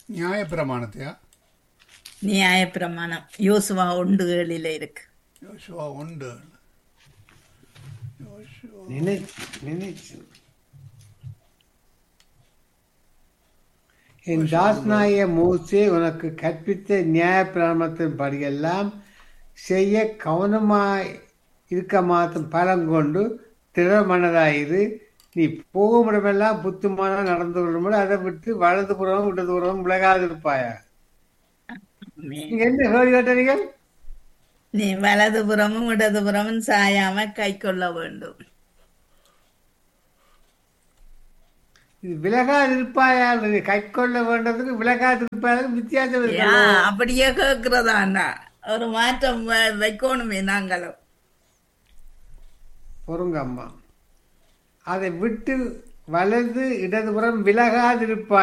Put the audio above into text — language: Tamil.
நியாயப்பிரமாணத்தையா? நியாயப்பிரமாணம் யோசுவா 1:7 இருக்கு. யோசுவா உண்டு. யோசுவா நினைச்சு என் தாசனாய மோசே உனக்கு கற்பித்த நியாயப்பிரமாணத்தின் படியெல்லாம் செய்ய கவனமாய் இருக்க மாத்தும் பலம் கொண்டு திறமனதாயிரு. நீ போகும் இடமெல்லாம் புத்துமானா நடந்து கொள்ளும்போது அதை விட்டு வலது புறமும் இடது புறமும் விலகாது இருப்பாயா. ஆமென். நீங்க என்ன கேள்வி கேட்டீர்கள்? நீ வலதுபுறமும் இடதுபுறமும் சாயாம கை கொள்ள வேண்டும். இது விலகாது இருப்பாயா? நீ கை கொள்ள வேண்டதுக்கு விலகாது இருப்பாயாருக்கு வித்தியாசம் யா, இருக்கல்லோ. அப்படியே கேட்கிறதாண்டா. ஒரு மாற்றம் வைக்கணுமே நாங்களும். பொறுங்க அம்மா, அதை விட்டு வலது இடதுபுறம் விலகாதிருப்பாய்.